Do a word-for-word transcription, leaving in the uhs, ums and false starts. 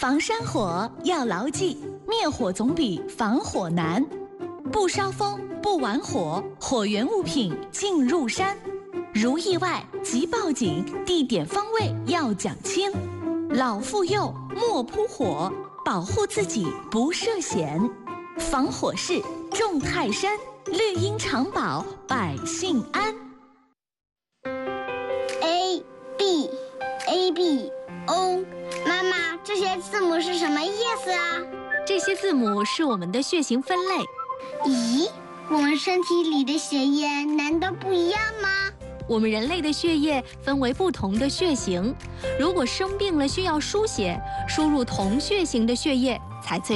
防山火要牢记，灭火总比防火难。不烧风，不玩火，火源物品进入山。如意外即报警，地点方位要讲清。老妇幼莫扑火，保护自己不涉险。防火势重泰山，绿荫长保百姓安。 A B A B O， 妈妈，这些字母是什么意思啊？ 这些字母是我们的血型分类。 咦，我们身体里的血液难道不一样吗？ 我们人类的血液分为不同的血型，如果生病了需要输血，输入同血型的血液才最